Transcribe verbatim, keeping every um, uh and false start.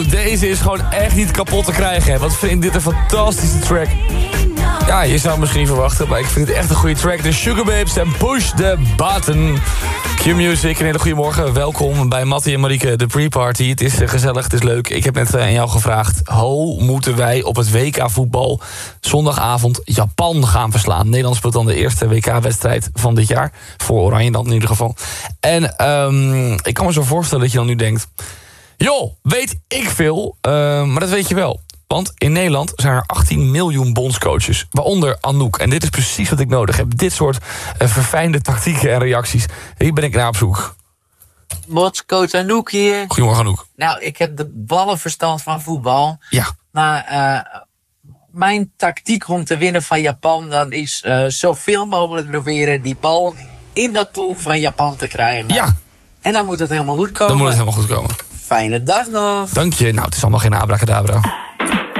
Deze is gewoon echt niet kapot te krijgen. Hè. Wat vind ik dit een fantastische track. Ja, je zou het misschien niet verwachten, maar ik vind het echt een goede track. De Sugababes en Push the Button. Q-Music, een hele goede morgen. Welkom bij Mattie en Marieke, de pre-party. Het is uh, gezellig, het is leuk. Ik heb net uh, aan jou gevraagd... hoe moeten wij op het W K voetbal zondagavond Japan gaan verslaan? Nederland speelt dan de eerste W K-wedstrijd van dit jaar. Voor Oranje dan in ieder geval. En um, ik kan me zo voorstellen dat je dan nu denkt... joh, weet ik veel, uh, maar dat weet je wel. Want in Nederland zijn er achttien miljoen bondscoaches. Waaronder Anouk. En dit is precies wat ik nodig heb. Dit soort uh, verfijnde tactieken en reacties. Hier ben ik naar op zoek. Bondscoach Anouk hier. Goedemorgen, Anouk. Nou, ik heb de ballenverstand van voetbal. Ja. Maar uh, mijn tactiek om te winnen van Japan... dan is uh, zoveel mogelijk proberen die bal in dat doel van Japan te krijgen. Ja. En dan moet het helemaal goed komen. Dan moet het helemaal goed komen. Fijne dag nog. Dank je. Nou, het is allemaal geen abracadabra.